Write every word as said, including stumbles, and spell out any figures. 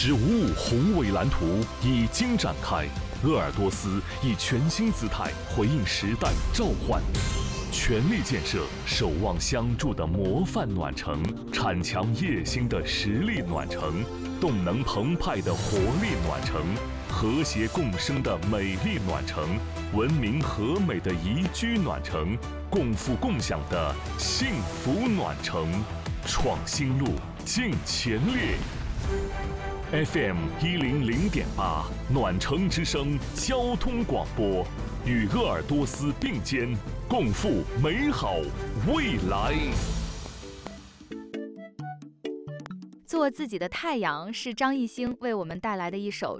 十五五宏伟蓝图已经展开，鄂尔多斯以全新姿态回应时代召唤，全力建设守望相助的模范暖城，铲强业兴的实力暖城，动能澎湃的活力暖城，和谐共生的美丽暖城，文明和美的宜居暖城，共富共享的幸福暖城。创新路，进前列。F M 一零零点八，暖城之声交通广播，与鄂尔多斯并肩，共赴美好未来。 做自己的太阳是张艺兴为我们带来的一首